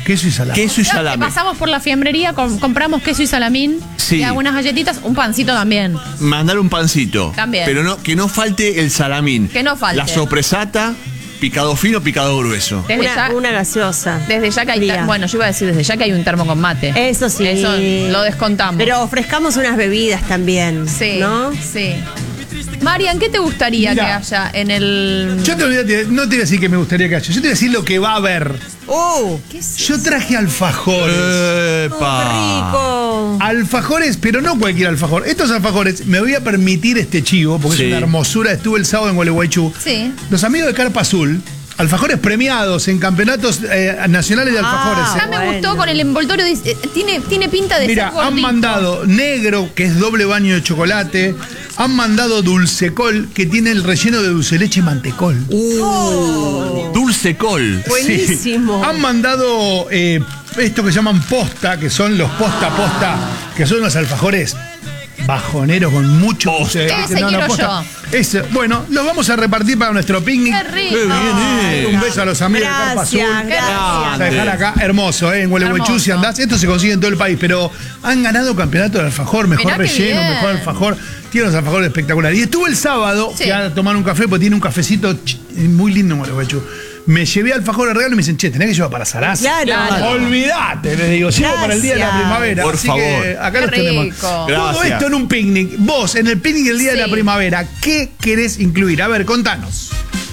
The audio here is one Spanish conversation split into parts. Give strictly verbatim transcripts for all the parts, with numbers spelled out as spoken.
queso y salame. Queso y Ya que salame. pasamos por la fiambrería, com- compramos queso y salamín. Sí. Y algunas galletitas, un pancito también. Mandar un pancito. También. Pero no, que no falte el salamín. Que no falte. La sopresata, picado fino, picado grueso. Desde Una, ya, una gaseosa. desde ya que hay fría. ter- bueno, yo iba a decir desde ya que hay un termo con mate. Eso sí. Eso lo descontamos. Pero ofrezcamos unas bebidas también. sí, ¿No? sí. Marian, ¿qué te gustaría Mirá. que haya en el? Yo te voy a decir- no te voy a decir que me gustaría que haya. Yo te voy a decir lo que va a haber. ¡Uh! ¿Qué es? Yo traje alfajores. ¡Epa! ¡Qué rico! Alfajores, pero no cualquier alfajor. Estos alfajores, me voy a permitir este chivo, porque Sí. es una hermosura. Estuve el sábado en Gualeguaychú. Sí. Los amigos de Carpa Azul, alfajores premiados en campeonatos eh, nacionales de alfajores. Ah, eh. Ya me bueno. gustó con el envoltorio. dice- eh, tiene, tiene pinta de Mira, ser han gordito. mandado negro, que es doble baño de chocolate. Han mandado dulcecol, que tiene el relleno de dulce leche y mantecol. Dulce col. Buenísimo. Han mandado eh, esto que llaman posta, que son los posta posta, que son los alfajores bajoneros con mucho dulce. Ese No, no, quiero posta. yo. Ese, bueno, los vamos a repartir para nuestro picnic. Qué rico. Qué bien, eh. Un beso a los amigos de Carpa Azul. Gracias, gracias. Vamos a dejar acá, hermoso, ¿eh? En Gualeguaychú, si Hermoso. andás, esto se consigue en todo el país, pero han ganado campeonato de alfajor, mejor Mirá qué relleno, bien. mejor alfajor. Tiene unos alfajores espectaculares. Y estuve el sábado, Sí. que a tomar un café, porque tiene un cafecito ch- muy lindo en Gualeguaychú. Me llevé alfajores de regalo y me dicen, che, tenés que llevar para Sarasa. Claro. Claro. Olvídate, le digo, llevo para el día de la Gracias. primavera. Por así favor. que acá Qué los tenemos. rico. Todo Gracias. esto en un picnic. Vos, en el picnic del día de la Sí. primavera, ¿qué querés incluir? A ver, contanos.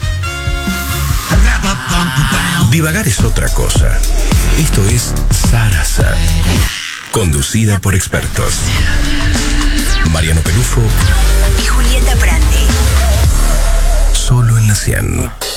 Divagar es otra cosa. Esto es Sarasa, conducida por expertos. Mariano Pelufo, y Julieta Prandi. solo en la cien.